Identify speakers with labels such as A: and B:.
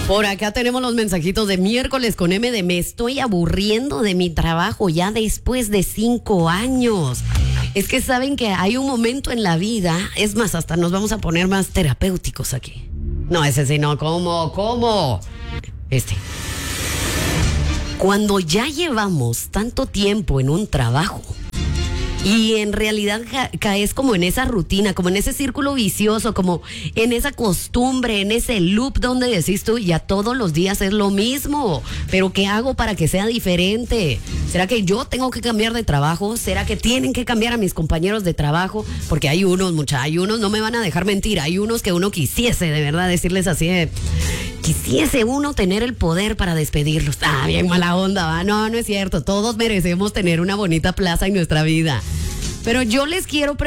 A: Por acá tenemos los mensajitos de miércoles con M de me estoy aburriendo de mi trabajo ya después de 5 años. Es que saben que hay un momento en la vida, es más, hasta nos vamos a poner más terapéuticos aquí. No, ese sí, no, ¿cómo? Cuando ya llevamos tanto tiempo en un trabajo y en realidad caes como en esa rutina, como en ese círculo vicioso, como en esa costumbre, en ese loop donde decís tú, ya todos los días es lo mismo, pero ¿qué hago para que sea diferente? ¿Será que yo tengo que cambiar de trabajo? ¿Será que tienen que cambiar a mis compañeros de trabajo? Porque hay unos, no me van a dejar mentir, hay unos que uno quisiese de verdad decirles así de... Quisiese uno tener el poder para despedirlos. Bien mala onda, ¿va? No es cierto. Todos merecemos tener una bonita plaza en nuestra vida. Pero yo les quiero